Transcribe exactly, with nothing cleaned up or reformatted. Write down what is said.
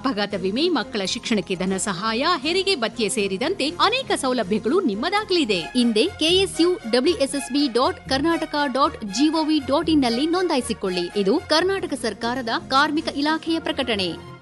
ಅಪಘಾತ ವಿಮೆ, ಮಕ್ಕಳ ಶಿಕ್ಷಣಕ್ಕೆ ಧನ ಸಹಾಯ, ಹೆರಿಗೆ ಭತ್ಯೆ ಸೇರಿದಂತೆ ಅನೇಕ ಸೌಲಭ್ಯಗಳು ನಿಮ್ಮದಾಗಲಿದೆ. ಹಿಂದೆ KSU WSSB dot Karnataka dot gov dot in ನಲ್ಲಿ ನೋಂದಾಯಿಸಿಕೊಳ್ಳಿ. ಇದು ಕರ್ನಾಟಕ ಸರ್ಕಾರದ ಕಾರ್ಮಿಕ ಇಲಾಖೆಯ ಪ್ರಕಟಣೆ.